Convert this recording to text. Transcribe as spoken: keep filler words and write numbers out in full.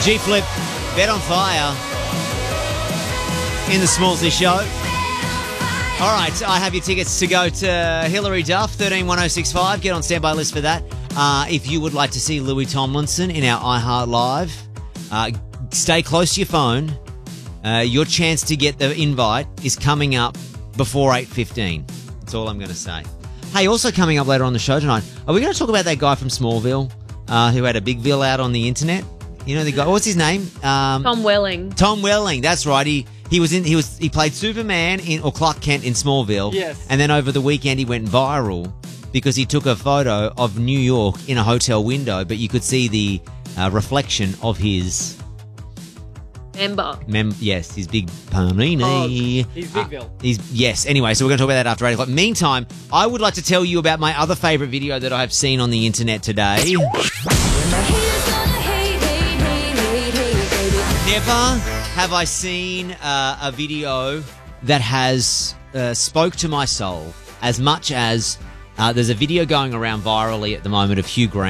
G-Flip, Bet on Fire in the Smallsy Show. All right, I have your tickets to go to Hilary Duff, thirteen one oh six five. Get on standby list for that. Uh, if you would like to see Louis Tomlinson in our iHeart Live, uh, stay close to your phone. Uh, your chance to get the invite is coming up before eight fifteen. That's all I'm going to say. Hey, also coming up later on the show tonight, are we going to talk about that guy from Smallville uh, who had a big bill out on the internet? You know the guy. What's his name? Um, Tom Welling. Tom Welling. That's right. He he was in. He was he played Superman in or Clark Kent in Smallville. Yes. And then over the weekend he went viral because he took a photo of New York in a hotel window, but you could see the uh, reflection of his. Member. Mem- yes, his big panini. Oh, he's big, Bill. Uh, he's yes. Anyway, so we're going to talk about that after eight o'clock. Meantime, I would like to tell you about my other favourite video that I have seen on the internet today. Never have I seen uh, a video that has uh, spoke to my soul as much as uh, there's a video going around virally at the moment of Hugh Grant.